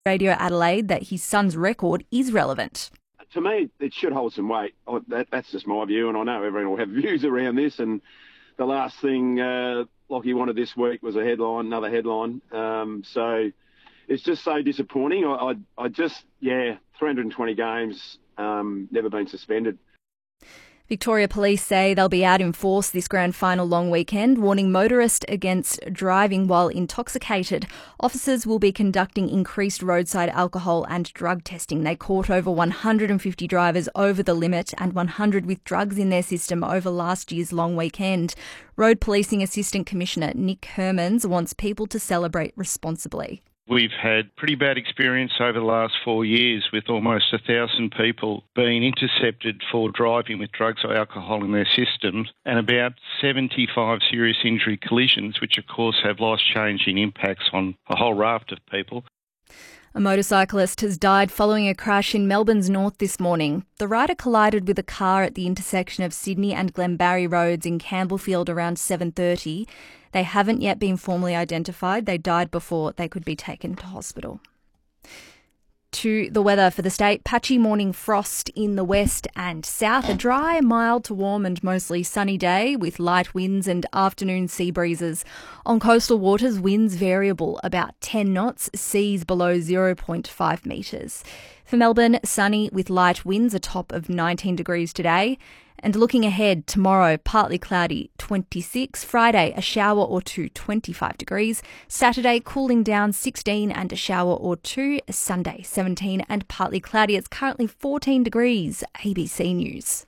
Radio Adelaide that his son's record is relevant. To me, it should hold some weight. That's just my view, and I know everyone will have views around this. And the last thing Lockie wanted this week was another headline. So it's just so disappointing. I just 320 games, never been suspended. Victoria Police say they'll be out in force this grand final long weekend, warning motorists against driving while intoxicated. Officers will be conducting increased roadside alcohol and drug testing. They caught over 150 drivers over the limit and 100 with drugs in their system over last year's long weekend. Road Policing Assistant Commissioner Nick Hermans wants people to celebrate responsibly. We've had pretty bad experience over the last 4 years with almost 1,000 people being intercepted for driving with drugs or alcohol in their systems, and about 75 serious injury collisions, which of course have life-changing impacts on a whole raft of people. A motorcyclist has died following a crash in Melbourne's north this morning. The rider collided with a car at the intersection of Sydney and Glenbarry Roads in Campbellfield around 7:30. They haven't yet been formally identified. They died before they could be taken to hospital. To the weather for the state, patchy morning frost in the west and south. A dry, mild to warm and mostly sunny day with light winds and afternoon sea breezes. On coastal waters, winds variable, about 10 knots, seas below 0.5 metres. For Melbourne, sunny with light winds, a top of 19 degrees today. And looking ahead, tomorrow, partly cloudy, 26. Friday, a shower or two, 25 degrees. Saturday, cooling down, 16 and a shower or two. Sunday, 17 and partly cloudy. It's currently 14 degrees. ABC News.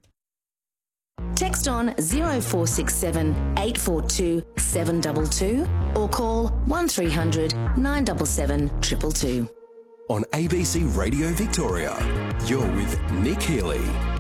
Text on 0467 842 722 or call 1300 977 222. On ABC Radio Victoria, you're with Nick Healy.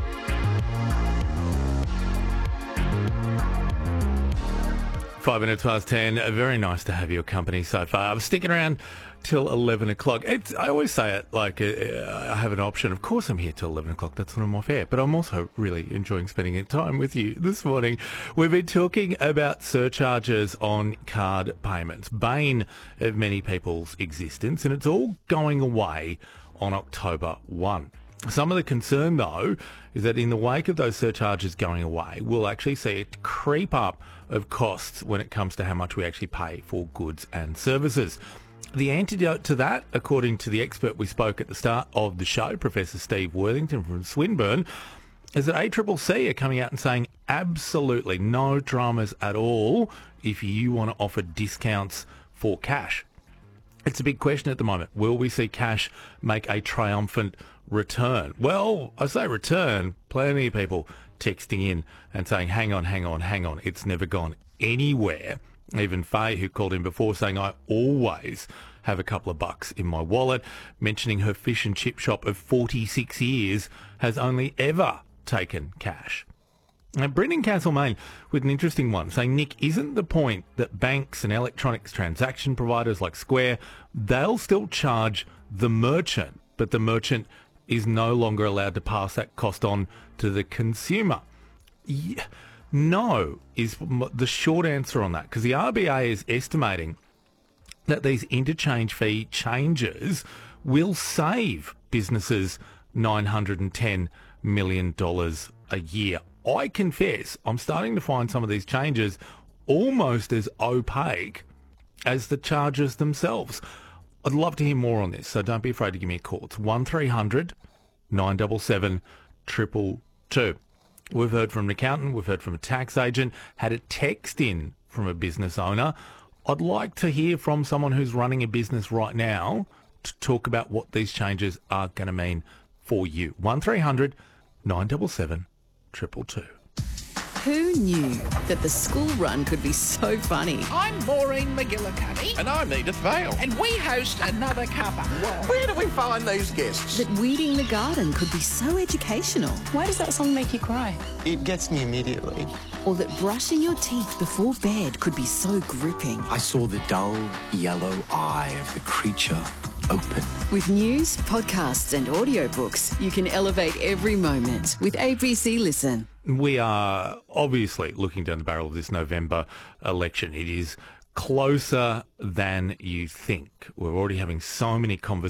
5 minutes past 10. Very nice to have your company so far. I'm sticking around till 11 o'clock. I always say it like I have an option. Of course I'm here till 11 o'clock. That's when I'm off air. But I'm also really enjoying spending time with you this morning. We've been talking about surcharges on card payments, bane of many people's existence, and it's all going away on October 1. Some of the concern, though, is that in the wake of those surcharges going away, we'll actually see a creep up of costs when it comes to how much we actually pay for goods and services. The antidote to that, according to the expert we spoke at the start of the show, Professor Steve Worthington from Swinburne, is that ACCC are coming out and saying absolutely no dramas at all if you want to offer discounts for cash. It's a big question at the moment. Will we see cash make a triumphant return? Well, I say return, plenty of people texting in and saying, hang on, it's never gone anywhere. Even Faye, who called in before, saying, I always have a couple of bucks in my wallet, mentioning her fish and chip shop of 46 years has only ever taken cash. Now, Brendan Castlemaine with an interesting one, saying, Nick, isn't the point that banks and electronics transaction providers like Square, they'll still charge the merchant, but the merchant is no longer allowed to pass that cost on to the consumer? No, is the short answer on that, because the RBA is estimating that these interchange fee changes will save businesses $910 million a year. I confess, I'm starting to find some of these changes almost as opaque as the charges themselves. I'd love to hear more on this, so don't be afraid to give me a call. It's 1300 977 222. We've heard from an accountant, we've heard from a tax agent, had a text in from a business owner. I'd like to hear from someone who's running a business right now to talk about what these changes are going to mean for you. 1300 977 222. Who knew that the school run could be so funny? I'm Maureen McGillicuddy. And I'm Edith Vale. And we host Another Cuppa. Where do we find these guests? That weeding the garden could be so educational. Why does that song make you cry? It gets me immediately. Or that brushing your teeth before bed could be so gripping. I saw the dull yellow eye of the creature open. With news, podcasts and audiobooks, you can elevate every moment with ABC Listen. We are obviously looking down the barrel of this November election. It is closer than you think. We're already having so many conversations